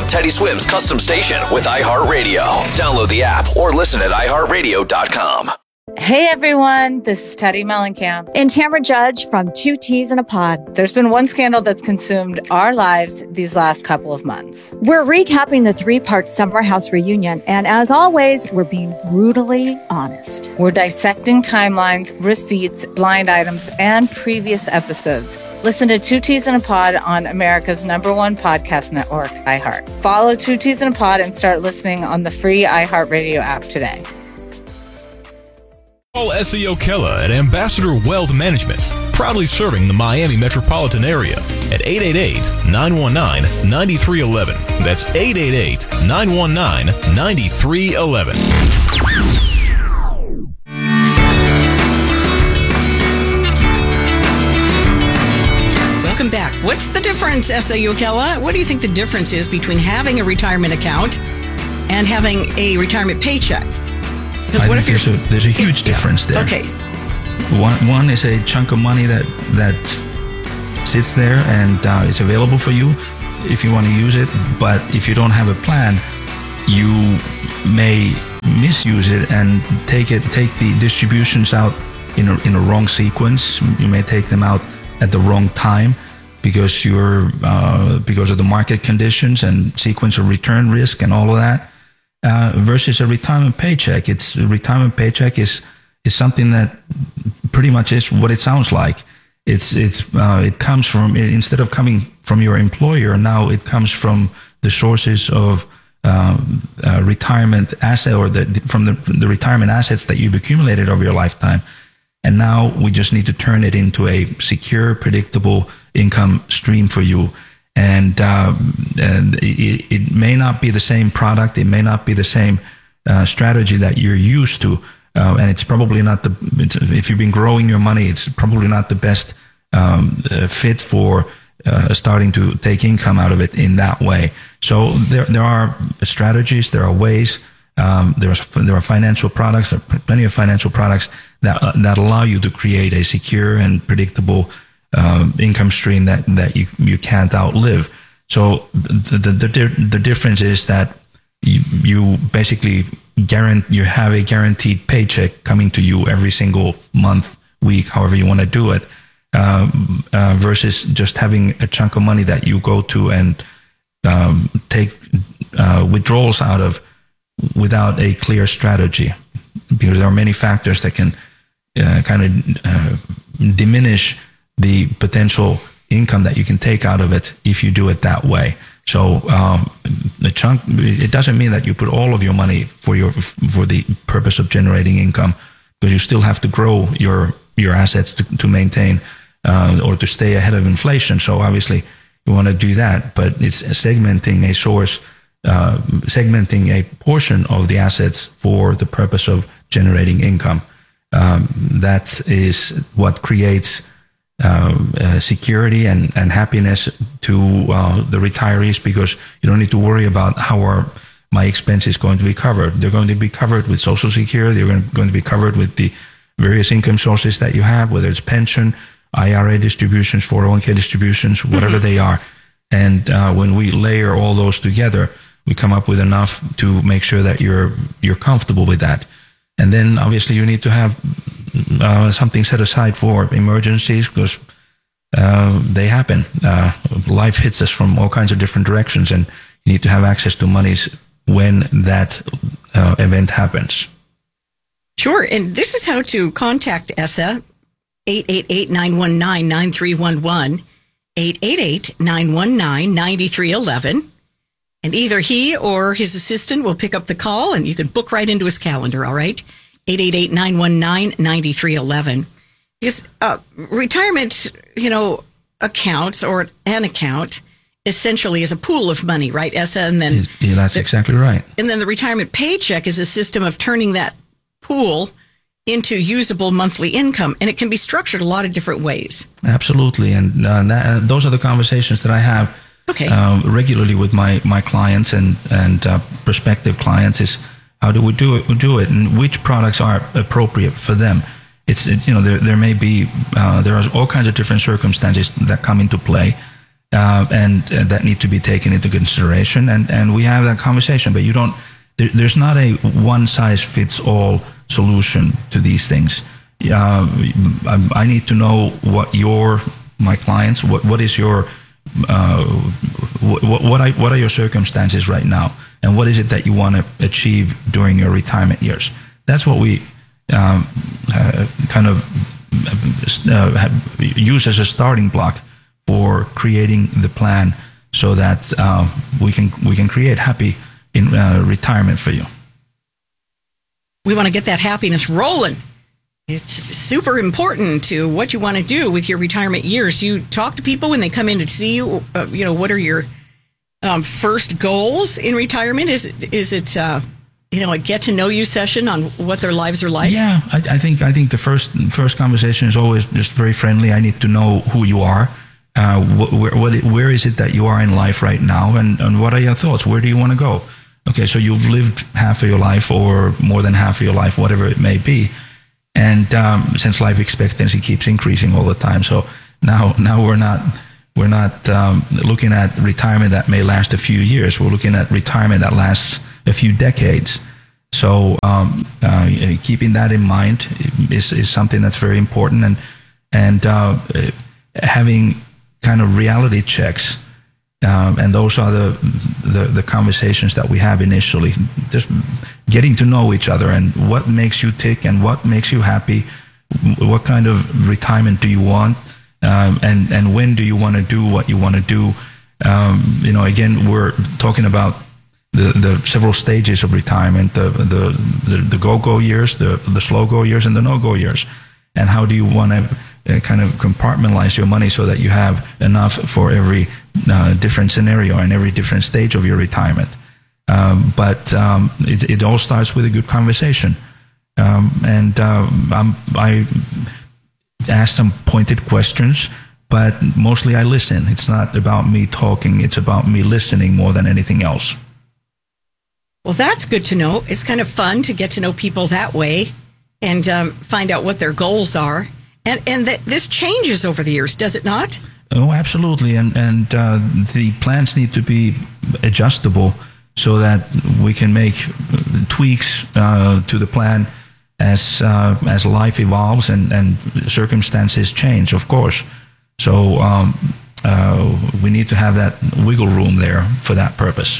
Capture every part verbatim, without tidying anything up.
on Teddy Swim's custom station with iHeartRadio. Download the app or listen at i heart radio dot com. Hey everyone, this is Teddy Mellencamp and Tamara Judge from Two Teas in a Pod. There's been one scandal that's consumed our lives these last couple of months. We're recapping the three-part Summer House reunion, and as always, we're being brutally honest. We're dissecting timelines, receipts, blind items, and previous episodes. Listen to Two Teas in a Pod on America's number one podcast network, iHeart. Follow Two Teas in a Pod and start listening on the free iHeartRadio app today. Call S E O Kella at Ambassador Wealth Management, proudly serving the Miami metropolitan area at eight eight eight, nine one nine, nine three one one. That's eight eight eight, nine one nine, nine three one one. Welcome back. What's the difference, S E O Kella? What do you think the difference is between having a retirement account and having a retirement paycheck? I what if there's, a, there's a huge yeah. difference there. Okay. One, one is a chunk of money that that sits there and uh, it's available for you if you want to use it. But if you don't have a plan, you may misuse it and take it take the distributions out in a, in a wrong sequence. You may take them out at the wrong time because you're uh, because of the market conditions and sequence of return risk and all of that. Uh, versus a retirement paycheck. It's a retirement paycheck is is something that pretty much is what it sounds like. It's it's uh, it comes from, instead of coming from your employer, now it comes from the sources of uh, uh, retirement asset or the from the the retirement assets that you've accumulated over your lifetime. And now we just need to turn it into a secure, predictable income stream for you. And, uh, and it, it may not be the same product. It may not be the same uh, strategy that you're used to. Uh, and it's probably not the, it's, if you've been growing your money, it's probably not the best um, uh, fit for uh, starting to take income out of it in that way. So there there are strategies, there are ways, um, there's, there are financial products, there are plenty of financial products that, uh, that allow you to create a secure and predictable Um, income stream that, that you, you can't outlive. So the, the, the, the difference is that you, you basically guarantee, you have a guaranteed paycheck coming to you every single month, week, however you want to do it, uh, uh, versus just having a chunk of money that you go to and um, take uh, withdrawals out of without a clear strategy, because there are many factors that can uh, kind of uh, diminish the potential income that you can take out of it if you do it that way. So um, the chunk, it doesn't mean that you put all of your money for your for the purpose of generating income, because you still have to grow your your assets to, to maintain uh, or to stay ahead of inflation. So obviously you want to do that, but it's segmenting a source, uh, segmenting a portion of the assets for the purpose of generating income. Um, that is what creates Uh, uh, security and, and happiness to uh, the retirees, because you don't need to worry about how are my expenses going to be covered. They're going to be covered with Social Security. They're going to be covered with the various income sources that you have, whether it's pension, I R A distributions, four oh one k distributions, whatever they are. And uh, when we layer all those together, we come up with enough to make sure that you're you're comfortable with that. And then obviously you need to have Uh, something set aside for emergencies, because uh, they happen. Uh, life hits us from all kinds of different directions, and you need to have access to monies when that uh, event happens. Sure, and this is how to contact E S A, eight eight eight, nine one nine, nine three one one, eight eight eight, nine one nine, nine three one one. And either he or his assistant will pick up the call, and you can book right into his calendar, all right? eight eight eight, nine one nine, nine three one one. Because uh, retirement, you know, accounts or an account essentially is a pool of money, right, Essa? And then yeah, that's the, exactly right. And then the retirement paycheck is a system of turning that pool into usable monthly income, and it can be structured a lot of different ways. Absolutely, and uh, that, uh, those are the conversations that I have okay. uh, regularly with my my clients and and uh, prospective clients. Is how do we do it? We do it, and which products are appropriate for them? It's it, you know there there may be uh, there are all kinds of different circumstances that come into play. uh, and, and that need to be taken into consideration. And, and we have that conversation, but you don't, there, there's not a one size fits all solution to these things. Uh, I, I need to know what your, my clients, what, what is your, uh, what, what, are, what are your circumstances right now? And what is it that you want to achieve during your retirement years? That's what we um, uh, kind of uh, use as a starting block for creating the plan, so that uh, we can we can create happy in uh, retirement for you. We want to get that happiness rolling. It's super important to what you want to do with your retirement years. You talk to people when they come in to see you. Uh, you know, what are your um, first goals in retirement? Is it, is it uh, you know, a get to know you session on what their lives are like? Yeah, I, I think I think the first first conversation is always just very friendly. I need to know who you are. Uh, wh- where, what, where is it that you are in life right now, and, and what are your thoughts? Where do you want to go? Okay, so you've lived half of your life, or more than half of your life, whatever it may be. And um, since life expectancy keeps increasing all the time, so now now we're not we're not um, looking at retirement that may last a few years. We're looking at retirement that lasts a few decades. So um, uh, keeping that in mind is is something that's very important, and and uh, having kind of reality checks. Um, and those are the, the the conversations that we have initially, just getting to know each other and what makes you tick and what makes you happy, what kind of retirement do you want, um, and and when do you want to do what you want to do. Um, you know, again, we're talking about the, the several stages of retirement: the the the, the go-go years, the the slow-go years, and the no-go years. And how do you want to uh, kind of compartmentalize your money so that you have enough for every uh, different scenario and every different stage of your retirement? Um, but um, it, it all starts with a good conversation. Um, and uh, I'm, I ask some pointed questions, but mostly I listen. It's not about me talking. It's about me listening more than anything else. Well, that's good to know. It's kind of fun to get to know people that way and um, find out what their goals are. And and that this changes over the years, does it not? Oh, absolutely. And and uh, the plans need to be adjustable so that we can make tweaks uh, to the plan as uh, as life evolves and, and circumstances change, of course. So um, uh, we need to have that wiggle room there for that purpose.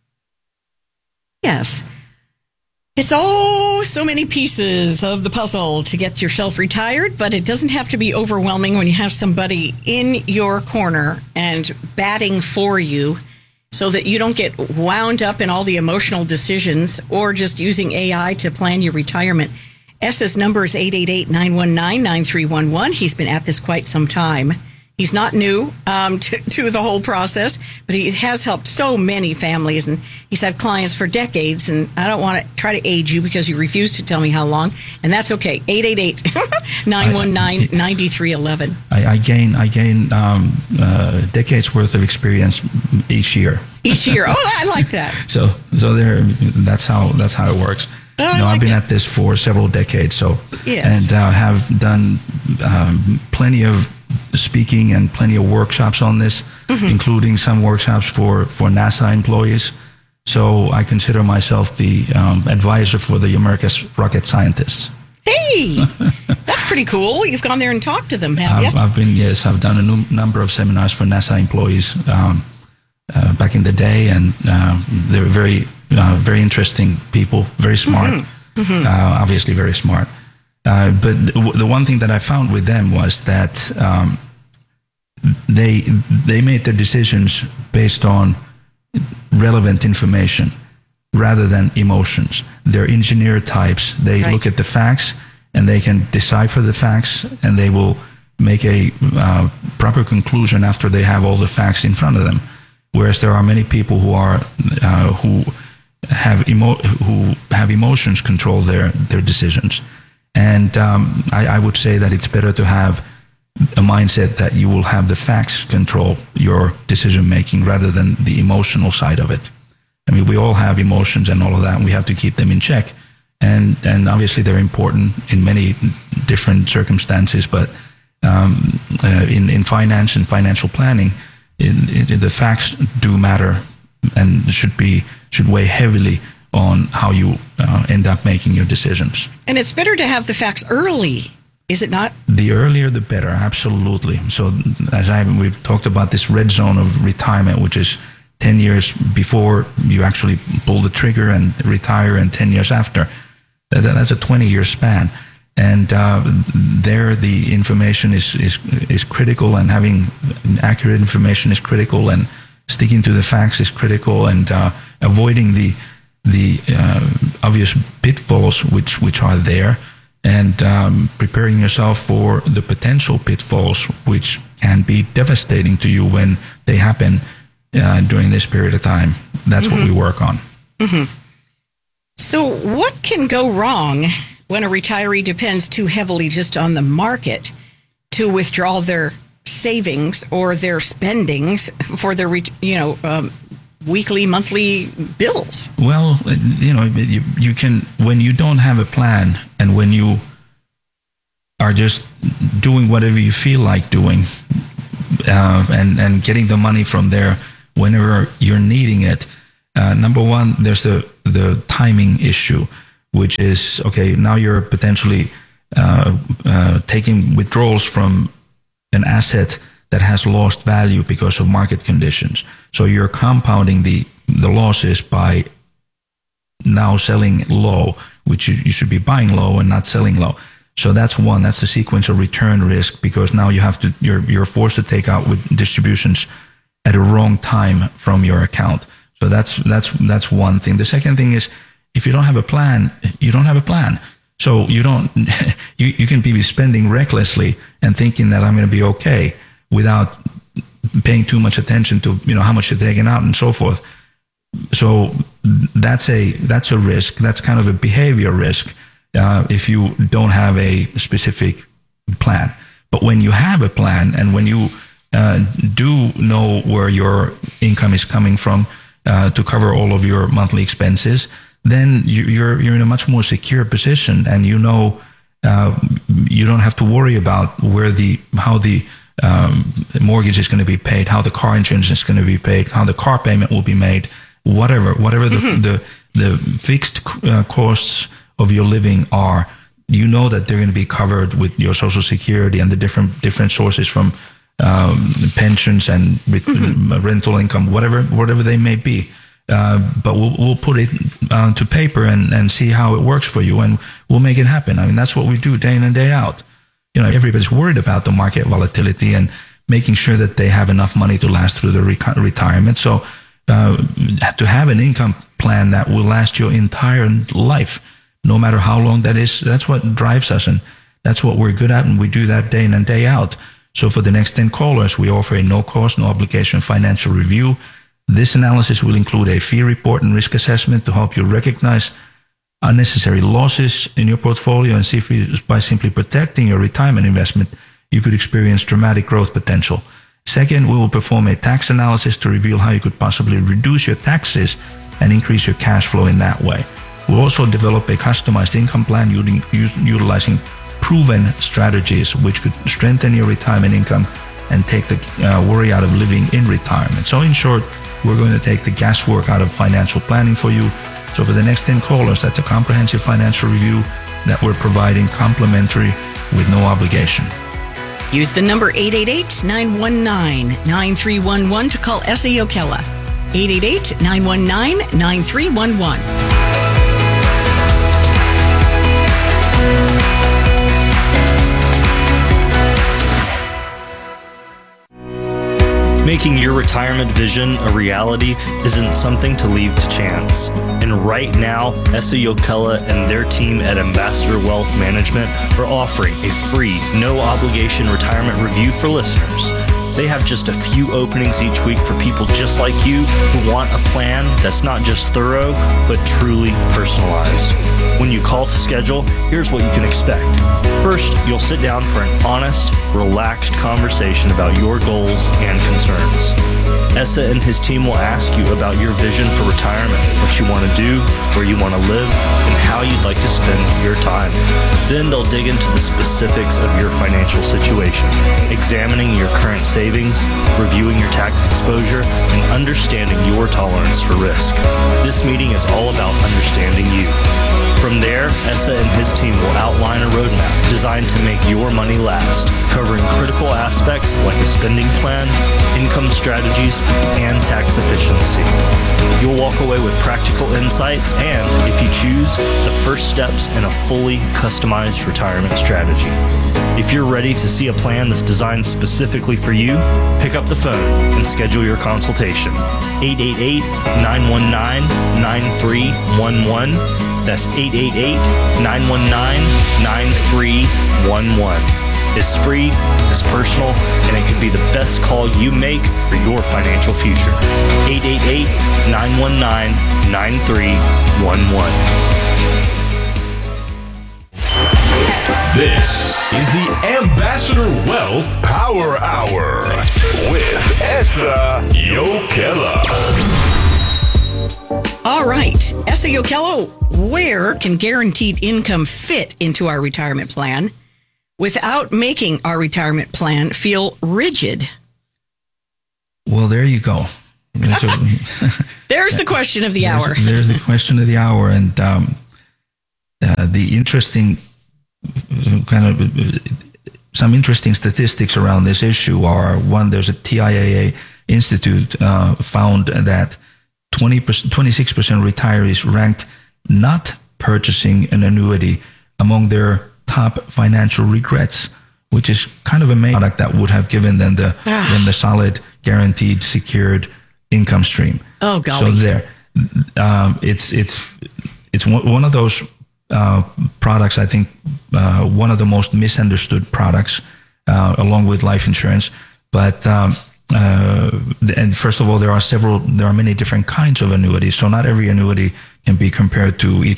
Yes. It's oh so many pieces of the puzzle to get yourself retired, but it doesn't have to be overwhelming when you have somebody in your corner and batting for you so that you don't get wound up in all the emotional decisions or just using A I to plan your retirement. Essa's number is eight eight eight, nine one nine, nine three one one. He's been at this quite some time. He's not new um, to, to the whole process, but he has helped so many families, and he's had clients for decades. And I don't want to try to age you because you refuse to tell me how long, and that's okay. eight eight eight, nine one nine, nine three one one. I, I gain I gain um, uh, decades worth of experience each year. Each year, oh, I like that. So so there, that's how that's how it works. Oh, you know, like I've been it. at this for several decades, so yes. and uh, have done um, plenty of speaking and plenty of workshops on this, mm-hmm. including some workshops for, for NASA employees. So I consider myself the um, advisor for the America's rocket scientists. Hey, that's pretty cool. You've gone there and talked to them, have I've, you? I've been, yes, I've done a num- number of seminars for NASA employees um, uh, back in the day, and uh, they're very, uh, very interesting people, very smart, mm-hmm. Mm-hmm. Uh, obviously very smart. Uh, but the, the one thing that I found with them was that um, they they made their decisions based on relevant information rather than emotions. They're engineer types. They right. look at the facts and they can decipher the facts, and they will make a uh, proper conclusion after they have all the facts in front of them. Whereas there are many people who are uh, who have emo- who have emotions control their their decisions. And um, I, I would say that it's better to have a mindset that you will have the facts control your decision making rather than the emotional side of it. I mean, we all have emotions and all of that, and we have to keep them in check. And and obviously they're important in many different circumstances, but um, uh, in, in finance and financial planning, it, it, the facts do matter and should be should weigh heavily on how you uh, end up making your decisions. And it's better to have the facts early, is it not? The earlier, the better, absolutely. So as I we've talked about this red zone of retirement, which is ten years before you actually pull the trigger and retire, and ten years after. That's a twenty-year span. And uh, there the information is, is is critical, and having accurate information is critical, and sticking to the facts is critical, and uh, avoiding the the uh, obvious pitfalls which, which are there, and um, preparing yourself for the potential pitfalls which can be devastating to you when they happen uh, during this period of time. That's mm-hmm. what we work on. Mm-hmm. So what can go wrong when a retiree depends too heavily just on the market to withdraw their savings or their spendings for their, you know, um, weekly, monthly bills? Well, you know, you, you can, when you don't have a plan, and when you are just doing whatever you feel like doing, uh, and, and getting the money from there whenever you're needing it, uh, number one, there's the, the timing issue, which is, okay, now you're potentially uh, uh, taking withdrawals from an asset that has lost value because of market conditions. So you're compounding the, the losses by now selling low, which you, you should be buying low and not selling low. So that's one. That's the sequential return risk, because now you have to, you're, you're forced to take out with distributions at a wrong time from your account. So that's, that's, that's one thing. The second thing is, if you don't have a plan, you don't have a plan. So you don't, you, you can be spending recklessly and thinking that I'm going to be okay without paying too much attention to, you know, how much you're taking out and so forth. So that's a, that's a risk. That's kind of a behavior risk, uh, if you don't have a specific plan. But when you have a plan, and when you, uh, do know where your income is coming from, uh, to cover all of your monthly expenses, then you're you're in a much more secure position, and you know uh, you don't have to worry about where the how the um, mortgage is going to be paid, how the car insurance is going to be paid, how the car payment will be made, whatever whatever the mm-hmm. the, the fixed uh, costs of your living are. You know that they're going to be covered with your Social Security and the different different sources from um, pensions and re- mm-hmm. rental income, whatever whatever they may be. Uh, but we'll, we'll put it uh, to paper and, and see how it works for you, and we'll make it happen. I mean, that's what we do day in and day out. You know, everybody's worried about the market volatility and making sure that they have enough money to last through the re- retirement. So uh, to have an income plan that will last your entire life, no matter how long that is, that's what drives us, and that's what we're good at, and we do that day in and day out. So for the next ten callers, we offer a no-cost, no-obligation financial review. This analysis will include a fee report and risk assessment to help you recognize unnecessary losses in your portfolio and see if we, by simply protecting your retirement investment, you could experience dramatic growth potential. Second, we will perform a tax analysis to reveal how you could possibly reduce your taxes and increase your cash flow in that way. We'll also develop a customized income plan utilizing proven strategies which could strengthen your retirement income and take the uh, worry out of living in retirement. So in short, we're going to take the guesswork out of financial planning for you. So for the next ten callers, that's a comprehensive financial review that we're providing complimentary with no obligation. Use the number eight eight eight, nine one nine, nine three one one to call Esa Jokela. eight eight eight, nine one nine, nine three one one. Making your retirement vision a reality isn't something to leave to chance. And right now, Esa Jokela and their team at Ambassador Wealth Management are offering a free, no-obligation retirement review for listeners. They have just a few openings each week for people just like you who want a plan that's not just thorough, but truly personalized. When you call to schedule, here's what you can expect. First, you'll sit down for an honest, relaxed conversation about your goals and concerns. Esa and his team will ask you about your vision for retirement, what you want to do, where you want to live, and how you'd like to spend your time. Then they'll dig into the specifics of your financial situation, examining your current savings savings, reviewing your tax exposure, and understanding your tolerance for risk. This meeting is all about understanding you. From there, Essa and his team will outline a roadmap designed to make your money last, covering critical aspects like a spending plan, income strategies, and tax efficiency. You'll walk away with practical insights and, if you choose, the first steps in a fully customized retirement strategy. If you're ready to see a plan that's designed specifically for you, pick up the phone and schedule your consultation. eight eight eight, nine one nine, nine three one one. That's eight eight eight, nine one nine, nine three one one. It's free, it's personal, and it could be the best call you make for your financial future. eight eight eight, nine one nine, nine three one one. This is the Ambassador Wealth Power Hour with Essa Yokela. All right, Essa Yokela, where can guaranteed income fit into our retirement plan without making our retirement plan feel rigid? Well, there you go. There's the question of the there's, hour. There's the question of the hour. And um, uh, the interesting kind of some interesting statistics around this issue are, one, there's a T I A A Institute uh, found that twenty percent, twenty-six percent retirees ranked not purchasing an annuity among their top financial regrets, which is kind of a main product that would have given them the them the solid, guaranteed, secured income stream. Oh, golly. So there, um, it's it's it's one, one of those uh, products. I think uh, one of the most misunderstood products, uh, along with life insurance. But um, uh, and first of all, there are several, there are many different kinds of annuities. So not every annuity can be compared to each